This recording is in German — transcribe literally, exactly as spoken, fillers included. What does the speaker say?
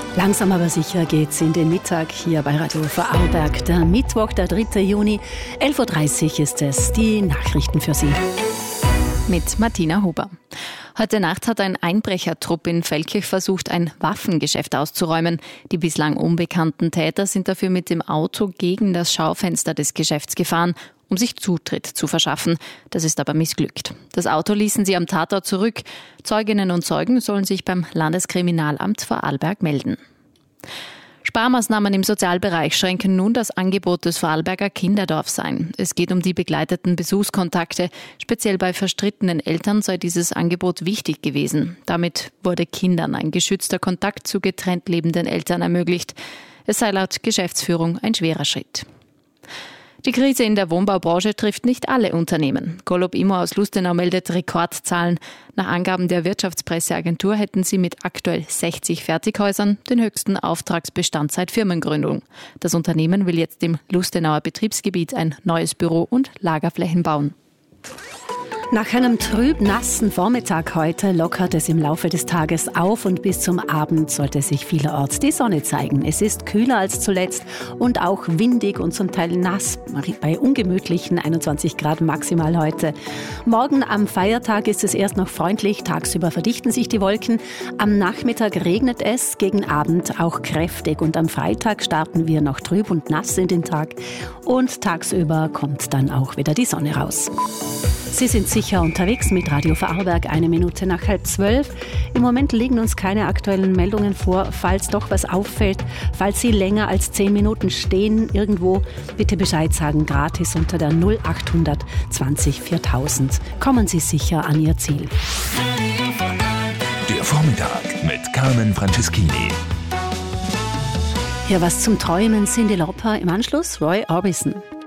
Langsam aber sicher geht's in den Mittag hier bei Radio Vorarlberg. Der Mittwoch, der dritte Juni, elf Uhr dreißig ist es. Die Nachrichten für Sie. Mit Martina Huber. Heute Nacht hat ein Einbrechertrupp in Feldkirch versucht, ein Waffengeschäft auszuräumen. Die bislang unbekannten Täter sind dafür mit dem Auto gegen das Schaufenster des Geschäfts gefahren, um sich Zutritt zu verschaffen. Das ist aber missglückt. Das Auto ließen sie am Tatort zurück. Zeuginnen und Zeugen sollen sich beim Landeskriminalamt Vorarlberg melden. Sparmaßnahmen im Sozialbereich schränken nun das Angebot des Vorarlberger Kinderdorfs ein. Es geht um die begleiteten Besuchskontakte. Speziell bei verstrittenen Eltern sei dieses Angebot wichtig gewesen. Damit wurde Kindern ein geschützter Kontakt zu getrennt lebenden Eltern ermöglicht. Es sei laut Geschäftsführung ein schwerer Schritt. Die Krise in der Wohnbaubranche trifft nicht alle Unternehmen. Golub Immo aus Lustenau meldet Rekordzahlen. Nach Angaben der Wirtschaftspresseagentur hätten sie mit aktuell sechzig Fertighäusern den höchsten Auftragsbestand seit Firmengründung. Das Unternehmen will jetzt im Lustenauer Betriebsgebiet ein neues Büro und Lagerflächen bauen. Nach einem trüb nassen Vormittag heute lockert es im Laufe des Tages auf und bis zum Abend sollte sich vielerorts die Sonne zeigen. Es ist kühler als zuletzt und auch windig und zum Teil nass bei ungemütlichen einundzwanzig Grad maximal heute. Morgen am Feiertag ist es erst noch freundlich, tagsüber verdichten sich die Wolken. Am Nachmittag regnet es, gegen Abend auch kräftig und am Freitag starten wir noch trüb und nass in den Tag und tagsüber kommt dann auch wieder die Sonne raus. Sie sind sicher unterwegs mit Radio Vorarlberg, eine Minute nach halb zwölf. Im Moment liegen uns keine aktuellen Meldungen vor. Falls doch was auffällt, falls Sie länger als zehn Minuten stehen irgendwo, bitte Bescheid sagen, gratis unter der null acht zwanzig viertausend. Kommen Sie sicher an Ihr Ziel. Der Vormittag mit Carmen Franceschini. Hier was zum Träumen, Cyndi Lauper, im Anschluss Roy Orbison.